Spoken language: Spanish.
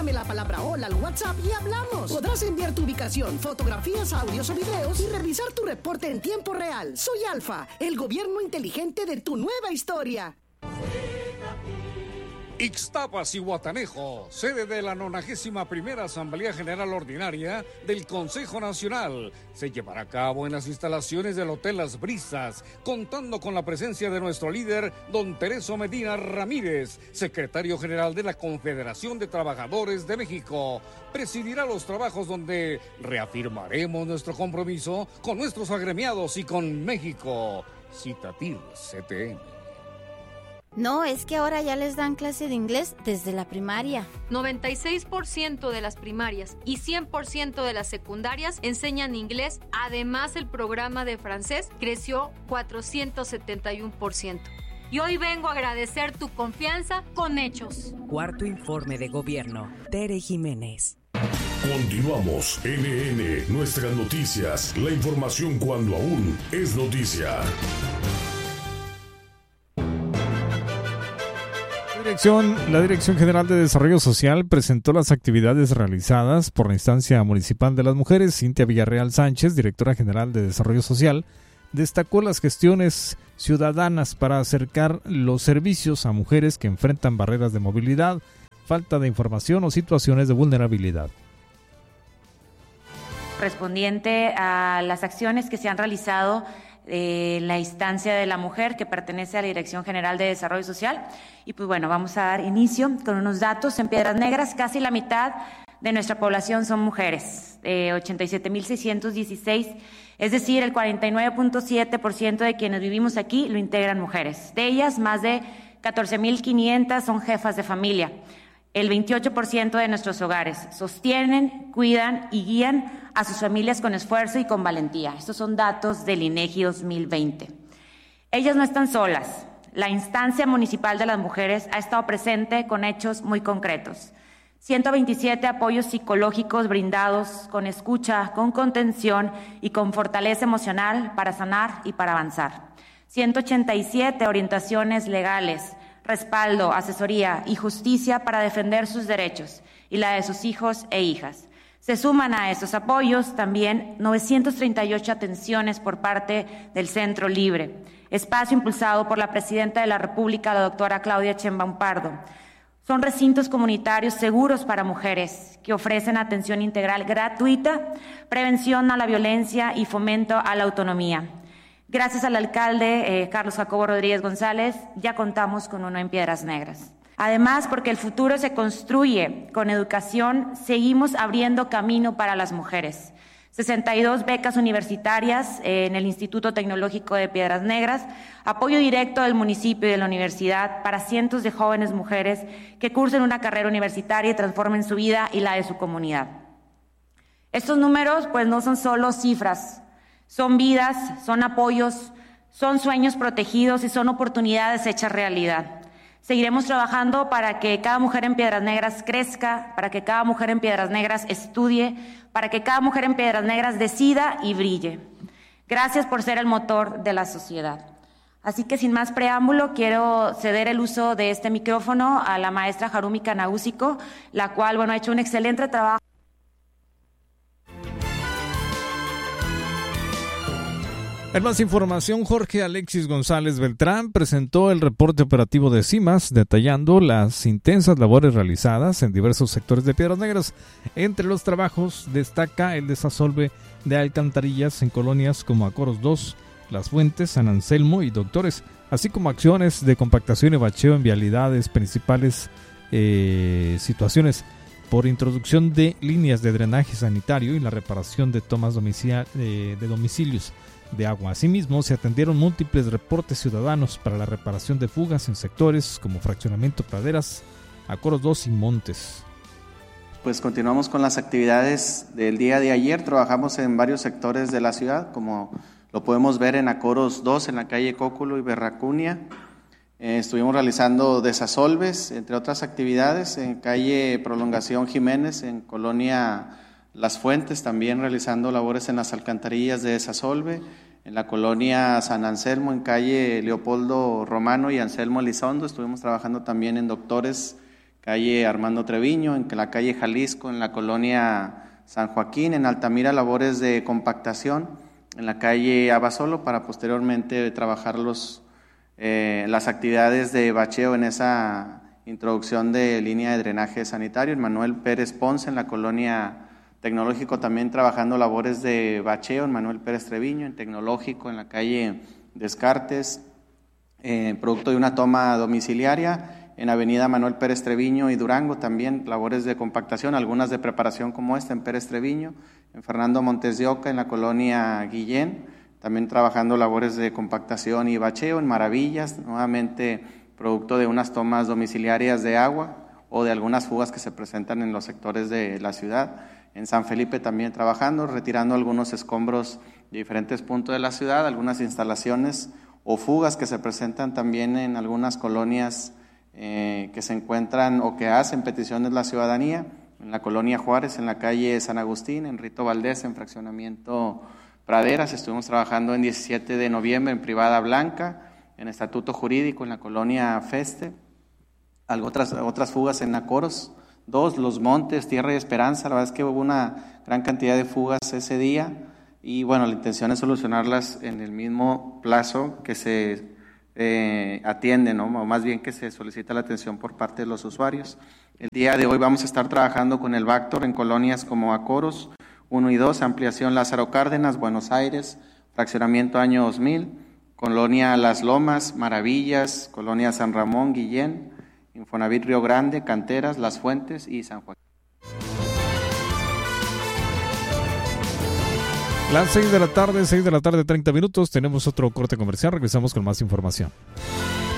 Mándame la palabra hola al WhatsApp y hablamos. Podrás enviar tu ubicación, fotografías, audios o videos y revisar tu reporte en tiempo real. Soy Alfa, el gobierno inteligente de tu nueva historia. Ixtapas y Guatanejo, sede de la 91ª Asamblea General Ordinaria del Consejo Nacional, se llevará a cabo en las instalaciones del Hotel Las Brisas, contando con la presencia de nuestro líder, don Tereso Medina Ramírez, secretario general de la Confederación de Trabajadores de México. Presidirá los trabajos donde reafirmaremos nuestro compromiso con nuestros agremiados y con México. Citatir CTM. No, es que ahora ya les dan clase de inglés desde la primaria. 96% de las primarias y 100% de las secundarias enseñan inglés. Además, el programa de francés creció 471%. Y hoy vengo a agradecer tu confianza con hechos. Cuarto informe de gobierno. Tere Jiménez. Continuamos. NN, nuestras noticias. La información cuando aún es noticia. La Dirección General de Desarrollo Social presentó las actividades realizadas por la Instancia Municipal de las Mujeres. Cintia Villarreal Sánchez, directora general de Desarrollo Social, destacó las gestiones ciudadanas para acercar los servicios a mujeres que enfrentan barreras de movilidad, falta de información o situaciones de vulnerabilidad. Correspondiente a las acciones que se han realizado la instancia de la mujer que pertenece a la Dirección General de Desarrollo Social. Y pues bueno, vamos a dar inicio con unos datos. En Piedras Negras casi la mitad de nuestra población son mujeres, 87,616, es decir, el 49.7% de quienes vivimos aquí lo integran mujeres. De ellas, más de 14,500 son jefas de familia. El 28% de nuestros hogares sostienen, cuidan y guían a sus familias con esfuerzo y con valentía. Estos son datos del INEGI 2020. Ellas no están solas. La instancia municipal de las mujeres ha estado presente con hechos muy concretos. 127 apoyos psicológicos brindados con escucha, con contención y con fortaleza emocional para sanar y para avanzar. 187 orientaciones legales, respaldo, asesoría y justicia para defender sus derechos y la de sus hijos e hijas. Se suman a estos apoyos también 938 atenciones por parte del Centro Libre, espacio impulsado por la Presidenta de la República, la doctora Claudia Sheinbaum Pardo. Son recintos comunitarios seguros para mujeres que ofrecen atención integral gratuita, prevención a la violencia y fomento a la autonomía. Gracias al alcalde Carlos Jacobo Rodríguez González, ya contamos con uno en Piedras Negras. Además, porque el futuro se construye con educación, seguimos abriendo camino para las mujeres. 62 becas universitarias en el Instituto Tecnológico de Piedras Negras, apoyo directo del municipio y de la universidad para cientos de jóvenes mujeres que cursen una carrera universitaria y transformen su vida y la de su comunidad. Estos números, pues, no son solo cifras. Son vidas, son apoyos, son sueños protegidos y son oportunidades hechas realidad. Seguiremos trabajando para que cada mujer en Piedras Negras crezca, para que cada mujer en Piedras Negras estudie, para que cada mujer en Piedras Negras decida y brille. Gracias por ser el motor de la sociedad. Así que sin más preámbulo, quiero ceder el uso de este micrófono a la maestra Harumi Kanagusiko, la cual, ha hecho un excelente trabajo. En más información, Jorge Alexis González Beltrán presentó el reporte operativo de CIMAS, detallando las intensas labores realizadas en diversos sectores de Piedras Negras. Entre los trabajos destaca el desasolve de alcantarillas en colonias como Acoros 2, Las Fuentes, San Anselmo y Doctores, así como acciones de compactación y bacheo en vialidades, principales situaciones por introducción de líneas de drenaje sanitario y la reparación de tomas de domicilios de agua. Asimismo, se atendieron múltiples reportes ciudadanos para la reparación de fugas en sectores como Fraccionamiento Praderas, Acoros 2 y Montes. Pues continuamos con las actividades del día de ayer. Trabajamos en varios sectores de la ciudad, como lo podemos ver en Acoros 2, en la calle Cóculo y Berracunia. Estuvimos realizando desasolves, entre otras actividades, en calle Prolongación Jiménez, en Colonia Las Fuentes, también realizando labores en las alcantarillas de desasolve, en la colonia San Anselmo, en calle Leopoldo Romano y Anselmo Elizondo. Estuvimos trabajando también en Doctores, calle Armando Treviño, en la calle Jalisco, en la colonia San Joaquín, en Altamira labores de compactación, en la calle Abasolo, para posteriormente trabajar las actividades de bacheo en esa introducción de línea de drenaje sanitario. En Manuel Pérez Ponce, en la colonia Tecnológico, también trabajando labores de bacheo. En Manuel Pérez Treviño, en Tecnológico, en la calle Descartes, producto de una toma domiciliaria. En Avenida Manuel Pérez Treviño y Durango también labores de compactación, algunas de preparación como esta en Pérez Treviño. En Fernando Montes de Oca, en la colonia Guillén, también trabajando labores de compactación y bacheo. En Maravillas, nuevamente producto de unas tomas domiciliarias de agua o de algunas fugas que se presentan en los sectores de la ciudad. En San Felipe también trabajando, retirando algunos escombros de diferentes puntos de la ciudad, algunas instalaciones o fugas que se presentan también en algunas colonias que se encuentran o que hacen peticiones la ciudadanía. En la colonia Juárez, en la calle San Agustín, en Rito Valdés, en fraccionamiento Praderas. Estuvimos trabajando en 17 de noviembre en Privada Blanca, en Estatuto Jurídico, en la colonia Feste. Otras fugas en Acoros 2, Los Montes, Tierra y Esperanza. La verdad es que hubo una gran cantidad de fugas ese día y bueno, la intención es solucionarlas en el mismo plazo que se atiende, ¿no? O más bien que se solicita la atención por parte de los usuarios. El día de hoy vamos a estar trabajando con el Bactor en colonias como Acoros 1 y 2, Ampliación Lázaro Cárdenas, Buenos Aires, Fraccionamiento Año 2000, Colonia Las Lomas, Maravillas, Colonia San Ramón, Guillén, Infonavit Río Grande, Canteras, Las Fuentes y San Joaquín. Las 6 de la tarde, 30 minutos, tenemos otro corte comercial, regresamos con más información.